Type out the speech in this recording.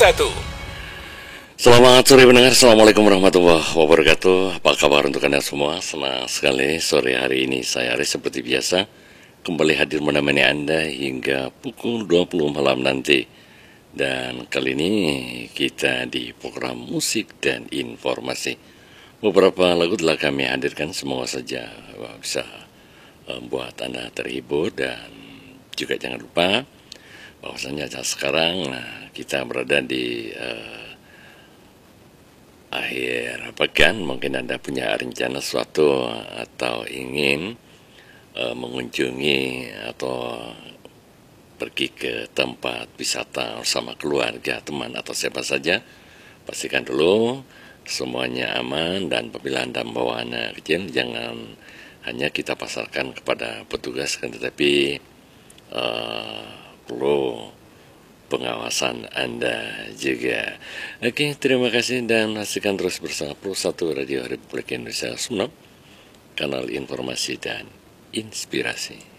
Selamat sore pendengar, Assalamualaikum warahmatullahi wabarakatuh. Apa kabar untuk Anda semua? Senang sekali sore hari ini saya Aris seperti biasa kembali hadir menemani Anda hingga pukul 20 malam nanti. Dan kali ini kita di program musik dan informasi. Beberapa lagu telah kami hadirkan, semoga saja bisa membuat Anda terhibur. Dan juga jangan lupa bahwasanya sekarang kita berada di akhir pekan. Mungkin Anda punya rencana sesuatu atau ingin mengunjungi atau pergi ke tempat wisata bersama keluarga, teman, atau siapa saja. Pastikan dulu semuanya aman, dan apabila Anda membawa anak kecil, jangan hanya kita pasarkan kepada petugas, tetapi perlu pengawasan Anda juga. Oke, terima kasih dan saksikan terus bersama Pro 1 Radio Republik Indonesia Sumeneb, kanal informasi dan inspirasi.